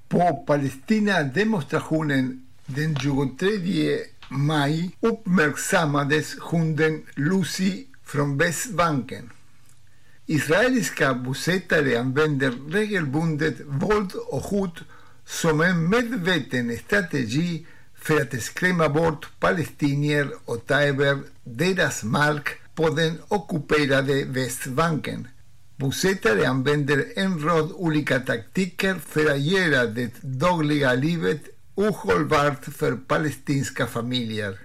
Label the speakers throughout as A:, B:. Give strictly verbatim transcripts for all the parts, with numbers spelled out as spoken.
A: På Palestina-demonstrationen den tjugotredje maj uppmärksammades hunden Lucy från Västbanken. Israeliska bosättare använder regelbundet våld och hot som en medveten strategi för att skrämma bort palestinier och ta över deras mark på den ockuperade Västbanken. Bosättare använder en rad olika taktiker för att göra det dagliga livet ohållbart för palestinska familjer.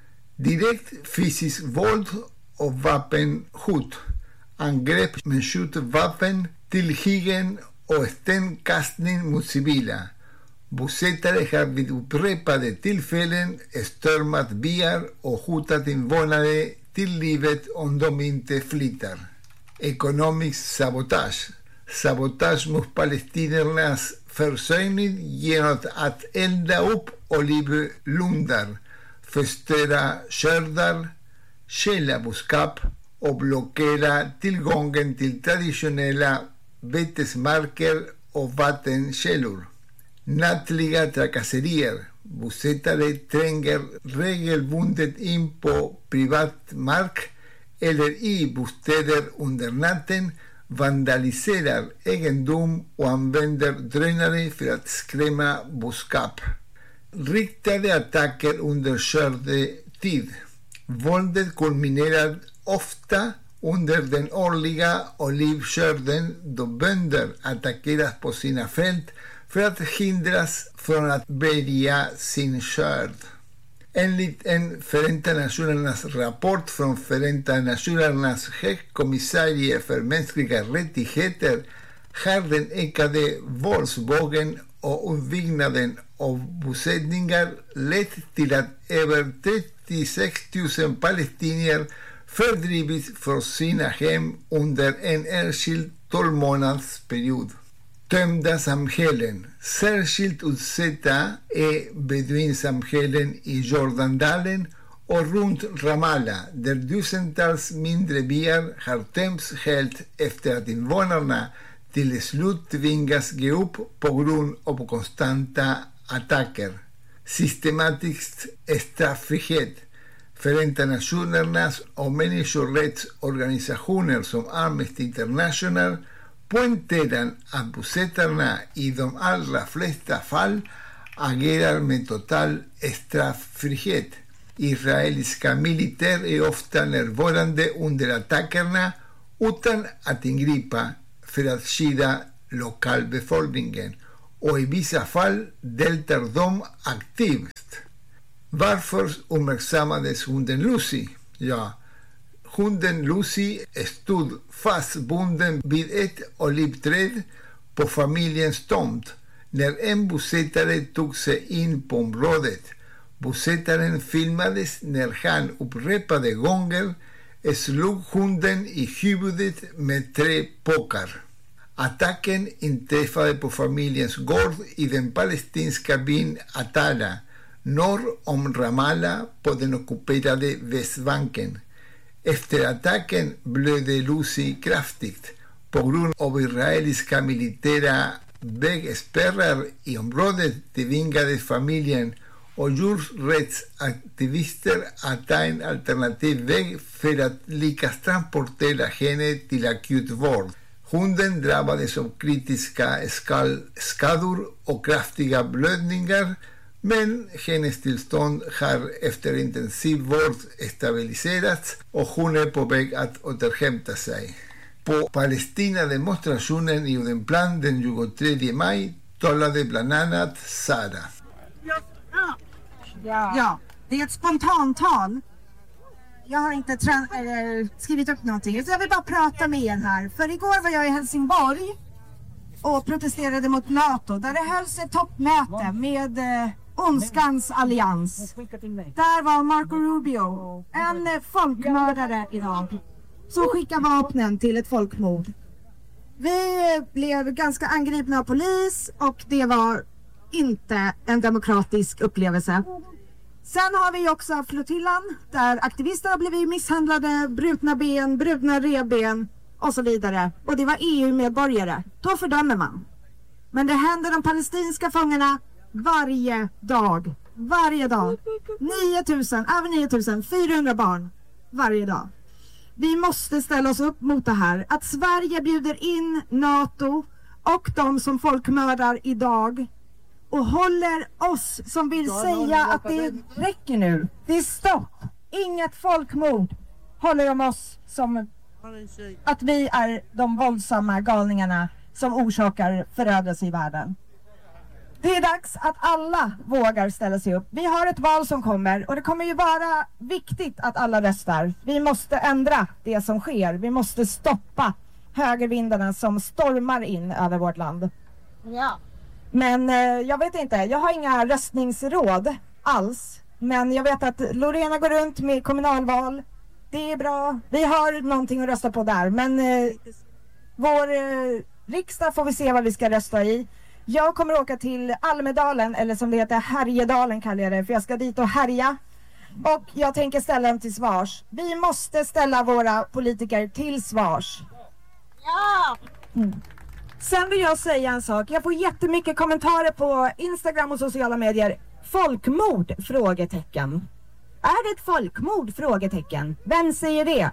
A: Direkt fysiskt våld och vapenhot, angrepp med skjutvapen, tillhyggen och stenkastning mot civila. Bosättare har vid upprepade tillfällen stormat byar och hotat invånare till livet om de inte flyttar. Ekonomisk sabotage. Sabotage mot palestiniernas försörjning genom att elda upp olivlundar, förstöra skördar, stjäla boskap och blockera tillgången till traditionella betesmarker och vattenkällor. Nattliga trakasserier. Bosättare tränger regelbundet in på privat mark eller i bostäder under natten, vandaliserar egendom och använder drönare för att skrämma boskap. Riktade attacker under skördetid. Våldet kulminerar ofta under den årliga olivskörden då bönder attackeras på sina fält för att hindras från att bärga sin skörd. Enligt en Förenta Nationernas rapport från Förenta Nationernas högkommissarie för mänskliga rättigheter har den ökade våldsvågen och utbyggnaden av bosättningar lett till att över trettiosex tusen palestinier fördrivits från sina hem under en enskild tolv månadsperiod. Tömda samhällen. Särskilt utsatta är beduinsamhällen i Jordandalen och runt Ramallah, där tusentals mindre byar har tömts helt efter att invånarna till slut tvingas ge upp på grund av konstanta attacker. Systematisk straffrihet. Förenta Nationernas och människorättsorganisationer som Amnesty International poängterar att bosättarna i de allra flesta fall agerar med total strafffrihet. Israeliska militär är ofta närvarande under attackerna utan att ingripa för att skydda lokalbefolkningen, och i vissa fall deltar de aktivt. Varför uppmärksammades hunden Lucy? Ja, hunden Lucy stod fastbunden vid ett olivträd på familjens tomt när en bosättare tog sig in på området. Bosättaren filmades när han upprepade gånger slog hunden i huvudet med tre påkar. Attacken inträffade på familjens gård i den palestinska byn Atala, norr om Ramallah på den ockuperade Västbanken. Efter attacken blödde Lucy kraftigt. På grund av israeliska militära vägspärrar i området tvingade familjen och djurrättsaktivister att ta en alternativ väg för att lyckas transportera henne till akutvård. Hunden drabbades av kritiska skador och kraftiga blödningar, men hennes tillstånd har efter intensiv vård stabiliserats och hon är på väg att återhämta sig. På Palestina-demonstrationen i Odenplan den tjugotredje maj talade bland annat Sara.
B: Ja, ja, det är ett spontantal. Jag har inte trän- eller skrivit upp någonting, så jag vill bara prata med er här. För igår var jag i Helsingborg och protesterade mot NATO, där det hölls ett toppmöte med eh, Ondskans allians. Där var Marco Rubio, en eh, folkmördare idag, som skickar vapnen till ett folkmord. Vi eh, blev ganska angripna av polis och det var inte en demokratisk upplevelse. Sen har vi också flottillan där aktivister har blivit misshandlade, brutna ben, brutna revben och så vidare. Och det var E U-medborgare. Då fördömer man. Men det händer de palestinska fångarna varje dag. Varje dag. nio tusen, över nio tusen fyrahundra barn varje dag. Vi måste ställa oss upp mot det här. Att Sverige bjuder in NATO och de som folkmördar idag och håller oss som vill säga att det räcker nu. Det är stopp. Inget folkmord håller de oss som att vi är de våldsamma galningarna som orsakar förödelse i världen. Det är dags att alla vågar ställa sig upp. Vi har ett val som kommer och det kommer ju vara viktigt att alla röstar. Vi måste ändra det som sker. Vi måste stoppa högervindarna som stormar in över vårt land. Ja. Men eh, jag vet inte, jag har inga röstningsråd alls. Men jag vet att Lorena går runt med kommunalval. Det är bra. Vi har någonting att rösta på där. Men eh, vår eh, riksdag får vi se vad vi ska rösta i. Jag kommer åka till Almedalen, eller som det heter Härjedalen kallar jag det, för jag ska dit och härja. Och jag tänker ställa dem till svars. Vi måste ställa våra politiker till svars. Ja! Mm. Sen vill jag säga en sak. Jag får jättemycket kommentarer på Instagram och sociala medier. Folkmord? Frågetecken. Är det ett folkmord? Frågetecken. Vem säger det?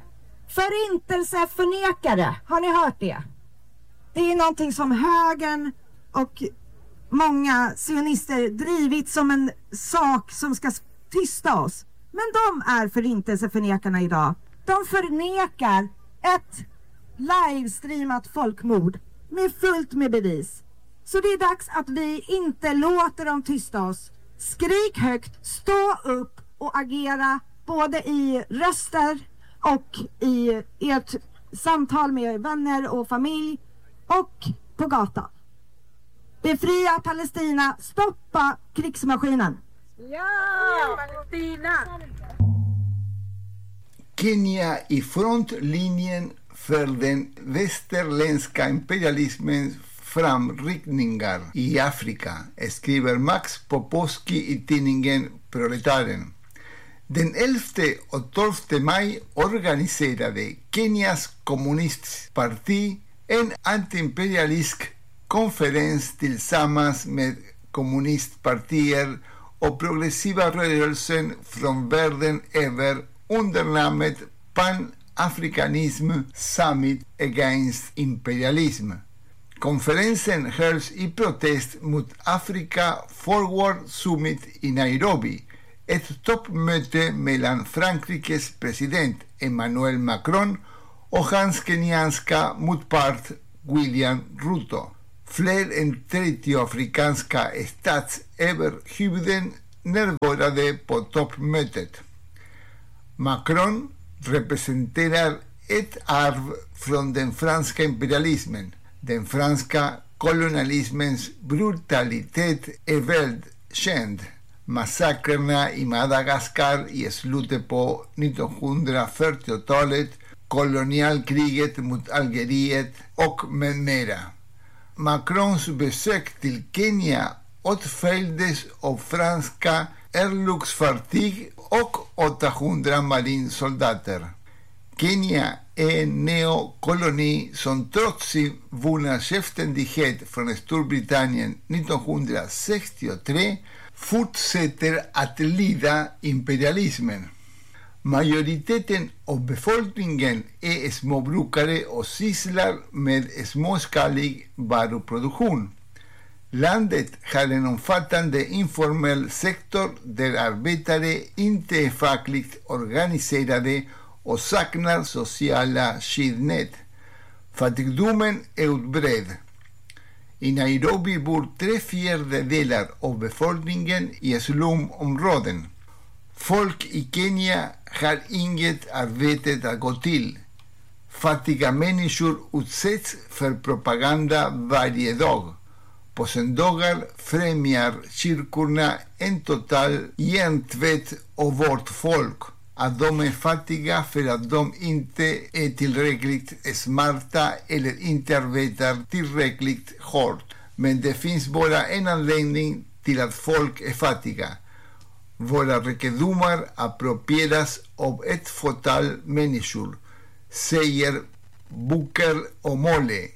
B: Förintelseförnekare. Har ni hört det? Det är någonting som högern och många sionister drivit som en sak som ska tysta oss. Men de är förintelseförnekarna idag. De förnekar ett livestreamat folkmord med fullt med bevis. Så det är dags att vi inte låter dem tysta oss. Skrik högt, stå upp och agera både i röster och i ert samtal med vänner och familj och på gatan. Befria Palestina, stoppa krigsmaskinen. Ja, Palestina!
A: Kenya i frontlinjen för den västerländska imperialismens framryckningar i Afrika, skriver Max Poposki i tidningen Proletaren. Den elfte och tolfte maj organiserade Kenias kommunistparti en antiimperialistisk konferens tillsammans med kommunistpartier och progressiva rörelsen från världen över under namnet Pan-Afrikanism Summit Against Imperialism. Konferensen hölls i protest mot Africa Forward Summit i Nairobi, ett toppmöte mellan Frankrikes president Emmanuel Macron och hans kenyanska motpart William Ruto. Fler än trettio afrikanska statsöverhuvuden närvarade på toppmötet. Macron representerar ett arv från den franska imperialismen. Den franska kolonialismens brutalitet är välkänd. Massakrerna i Madagaskar i slutet på nittonhundrafyrtiotalet, kolonialkriget mot Algeriet och med mera. Macrons besök till Kenya åtföljdes av franska örlogsfartyg och åttahundra marinsoldater. Kenya är en neokoloni som trots sin vunna självständighet från Storbritannien nittonhundrasextiotre fortsätter att lida imperialismen. Majoriteten av befolkningen är småbrukare och sysslar med småskalig varuproduktion. Landet har en omfattande informell sektor där arbetare inte är fackligt organiserade och saknar sociala skyddsnät. Fattigdomen är utbredd. I Nairobi bor tre fjärdedelar av befolkningen i slumområden. Folk i Kenya har inget arbete att gå till. Fattiga människor utsätts för propaganda varje dag. På söndagar främjar kyrkorna en total hjärntvätt av vårt folk. Att de är fattiga för att de inte är tillräckligt smarta eller inte arbetar tillräckligt hårt. Men det finns bara en anledning till att folk är fattiga. Våra rikedomar approprieras av ett fåtal människor, säger Booker Omole,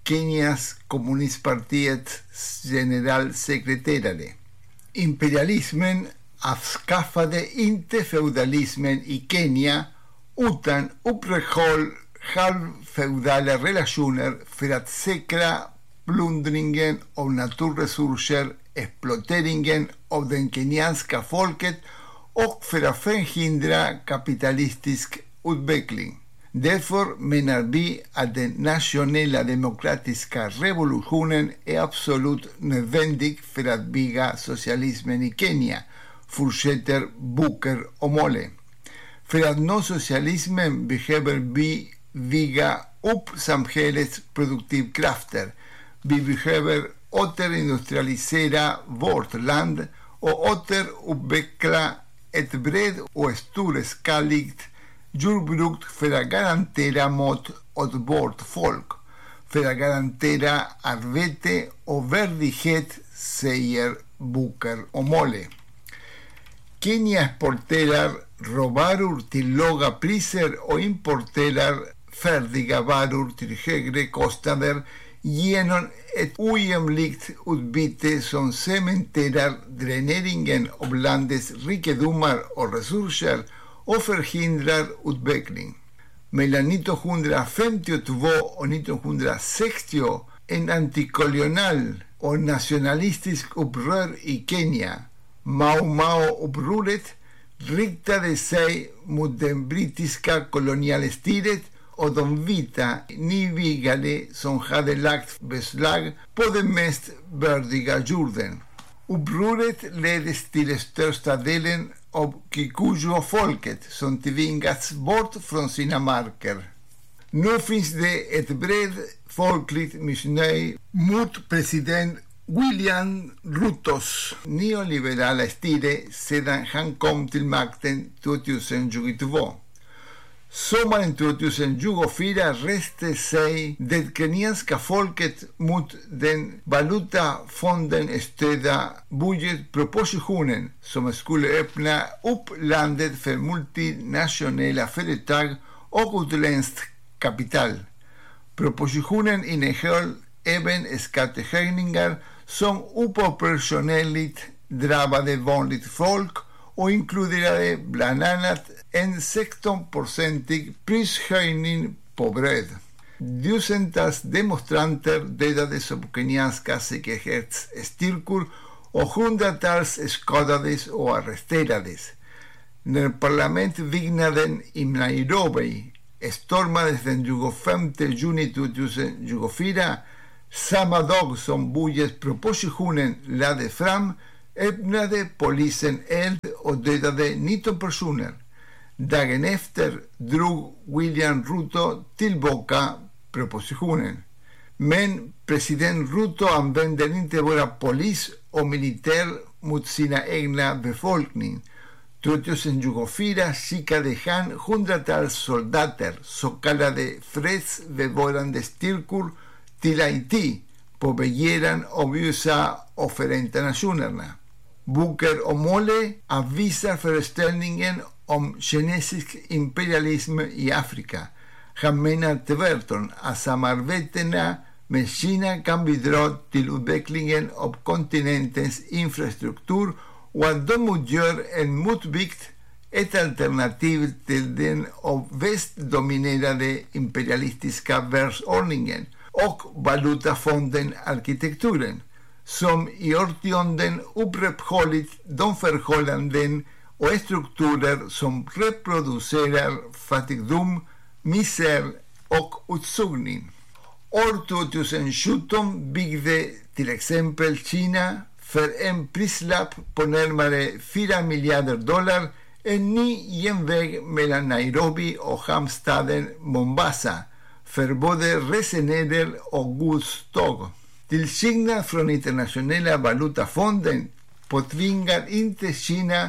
A: Kenias kommunistpartiets generalsekreterare. Imperialismen avskaffade inte feudalismen i Kenya utan upprätthöll halvfeudala relationer för att säkra plundringen av naturresurser, exploateringen av den kenyanska folket och för att förhindra kapitalistisk utveckling. Därför menar vi att den nationella demokratiska revolutionen är absolut nödvändig för att bygga socialismen i Kenya, fortsätter Booker Omole. För att nå socialismen behöver vi bygga upp samhällets produktivkrafter. Vi behöver återindustrialisera vårt land och återutveckla ett brett och storskaligt jordbruk för att garantera mat åt vårt folk, för att garantera arbete och värdighet, säger Booker Omole. Kenya exporterar råvaror till låga priser och importerar färdiga varor till högre kostnader genom ett ojämlikt utbyte som cementerar dräneringen av landets rikedomar och resurser och förhindrar utveckling. Mellan nittonhundrafemtiotvå och nittonhundrasextio en antikolonial och nationalistisk upprör i Kenya, Mau Mau-upproret, riktade sig mot det brittiska kolonialstyret och de vita nybyggare som hade lagt beslag på den mest värdiga jorden. Upproret leddes till största delen av Kikuyu-folket som tvingats bort från sina marker. Nu finns det ett brett folkligt missnöje mot president William Rutos neoliberala styre sedan han kom till makten tjugohundratjugotvå. Sommaren tjugohundratjugofyra reste sig det kenyanska folket mot den valutafonden stödda budgetpropositionen som skulle öppna upp landet för multinationella företag och utländskt kapital. Propositionen innehöll även skattehöjningar som oproportionerligt drabbade vanligt folk och inkluderade bland annat en sexton-procentig prishöjning på bröd. Tusentals demonstranter dödades av kenyanska säkerhetsstyrkor och hundratals skadades och arresterades. När parlamentbyggnaden i Nairobi stormades den tjugofemte juni tjugohundratjugofyra, samma dag som budgetpropositionen lade fram, öppnade polisen eld och dödade nitton personer. Dagen efter drog William Ruto tillbaka propositionen. Men president Ruto använder inte bara polis och militär mot sina egna befolkning. tjugohundratjugofyra skickade han hundratals soldater, så kallade fredsbevarande styrkor, till Haiti på begäran av U S A och Förenta Nationerna. Booker Omole avvisar föreställningen om kinesisk imperialism i Afrika. Han menar tvärtom att samarbetena med Kina kan bidra till utvecklingen av kontinentens infrastruktur och att de utgör en motvikt, ett alternativ till den av väst dominerade imperialistiska världsordningen och valutafonden-arkitekturen, som i årtionden upprätthållit de förhållanden och strukturer som reproducerar fattigdom, misär och utsugning. År tjugosjutton byggde till exempel Kina för en prislapp på närmare fyra miljarder dollar en ny genväg mellan Nairobi och hamnstaden Mombasa för både resenärer och godståg. Till skillnad från internationella valutafonden påtvingar inte Kina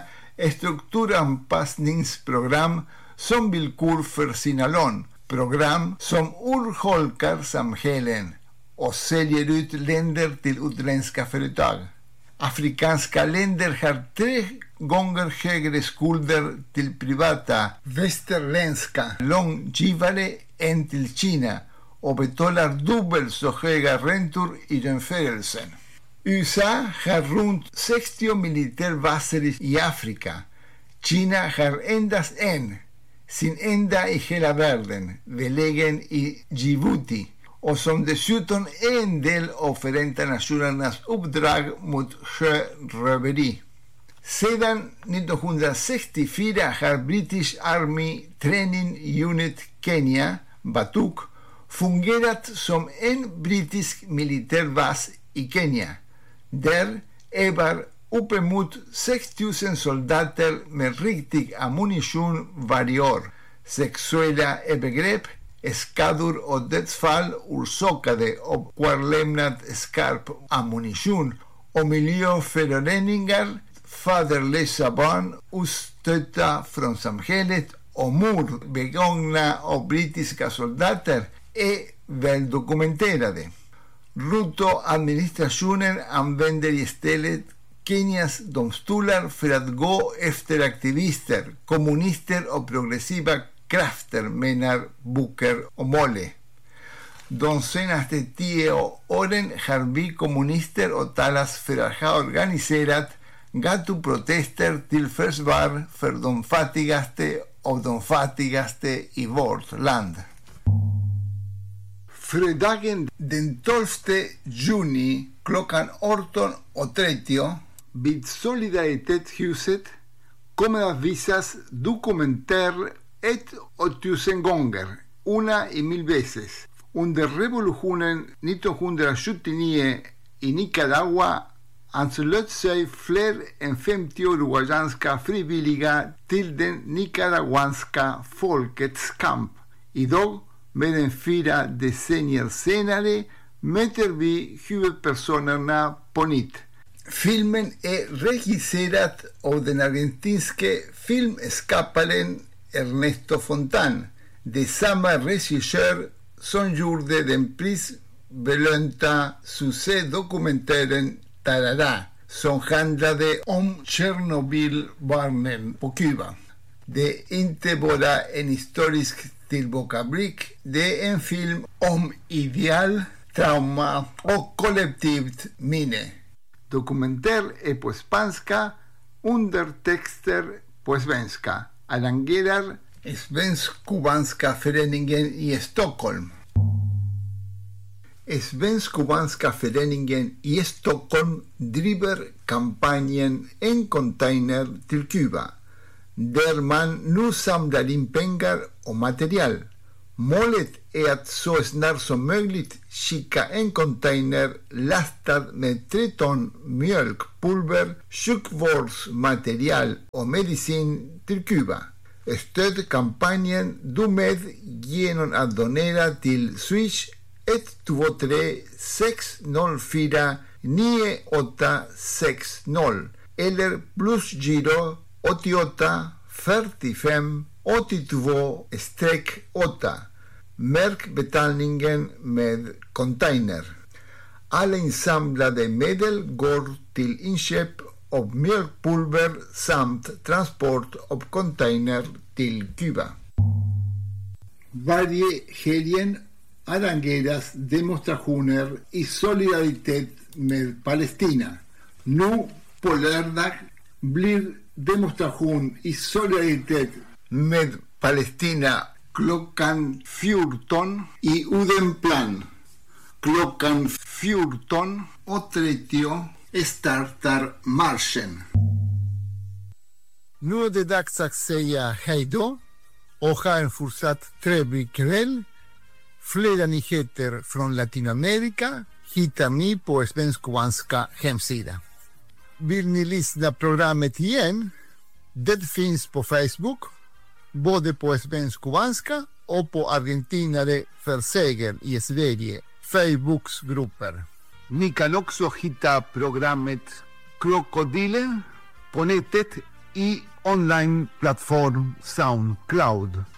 A: strukturanpassningsprogram som villkor för sina lån, program som urholkar samhällen och säljer ut länder till utländska företag. Afrikanska länder har tre gånger högre skulder till privata västerländska långivare än till Kina, och betalar dubbelt så höga räntor i jämförelsen. U S A har runt sextio militärbaser i Afrika. Kina har endast en, sin enda i hela världen, belägen i Djibouti, och som dessutom är en del av Förenta Nationernas uppdrag mot sjöröveri. Sedan nittonhundrasextiofyra har British Army Training Unit Kenya, Batuk, fungerat som en brittisk militärbas i Kenya. Där övar uppemot sex tusen soldater med riktig ammunition varje år. Sexuella övergrepp, skador och dödsfall orsakade av kvarlämnad skarp ammunition och miljöföroreningar, faderlösa barn utstötta från samhället och mord begångna av brittiska soldater är väl dokumenterade. Ruto-administrationen använder istället Kenias domstolar för att gå efter aktivister, kommunister och progressiva krafter, menar Booker och Mole. De senaste tio åren har vi kommunister och talas för att ha organiserat gatuprotester till försvar för de fattigaste av de fattigaste i vårt land. Fredagen den tolfte juni klockan arton och trettio vid Solidaritetshuset kommer att visas dokumentär ett och tusen gånger, una y mil veces. Under revolutionen nittonhundrasjuttionio i Nicaragua anslöt sig fler än femtio uruguayanska frivilliga till den nicaraguanska folkets kamp. Idag, mer än fyra decennier senare, möter vi huvudpersonerna på nytt. Filmen är regisserad av den argentinske filmskaparen Ernesto Fontan, det samma regissör som gjorde den prisbelönta succédokumentären Tarará, som handlade om Tjernobylbarnen på Kuba. Det är inte bara en historisk tillbakablick, det är en film om ideal, trauma och kollektivt minne. Dokumentär är på spanska, undertexter på svenska. Arrangerar Svensk-kubanska föreningen i Stockholm. Svensk-kubanska föreningen i Stockholm driver kampanjen En container till Kuba, där man nu samlar in pengar och material. Målet är att så snart som möjligt skicka en container lastad med tre ton mjölkpulver, sjukvårdsmaterial och medicin till Kuba. Stöd kampanjen du med genom att donera till Swish ett två tre sex noll fyra nio åtta sex noll eller plusgiro åttioåtta fyrtiofem åttiotvå åtta. Märk betalningen med container. Alla insamlade medel går till inköp av mjölkpulver samt transport av container till Kuba. Varje helgen arrangeras demonstrationer i solidaritet med Palestina. Nu på lördag blir demonstration i solidaritet med Palestina klockan fjorton i Odenplan. Klockan fjorton och trettio startar marschen. Nu är det dags att säga hej då och ha en fortsatt trevlig kväll. Flera nyheter från Latinamerika hittar ni på Svensk-kubanska hemsida. Vill ni lyssna programmet igen? Det finns på Facebook, både på Svensk-kubanska och på Argentinare för seger i Sverige, Facebooks grupper. Ni kan också hitta programmet Krokodiler på nätet i online-plattform SoundCloud.